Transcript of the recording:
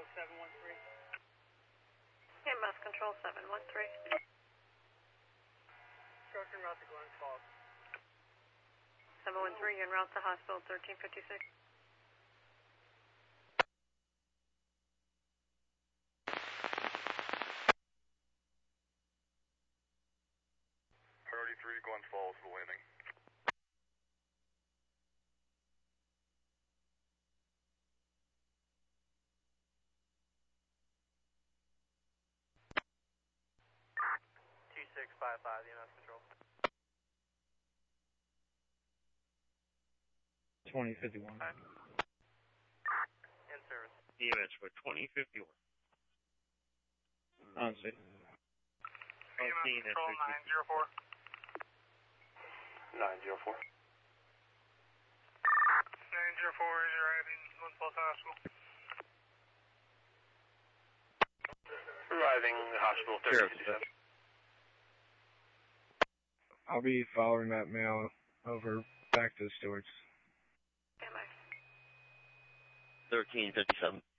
713. EMS Control 713. Stroke en route to Glens Falls. 713, en route to hospital 1356. Priority 3 to Glens Falls for landing. T655, EMS Control. 2051. In service. EMS for 2051. On scene. EMS Control 904. 904. 904 is arriving Glens Falls Hospital. Arriving hospital 1357. I'll be following that mail over back to the stewards. Am I? 1357.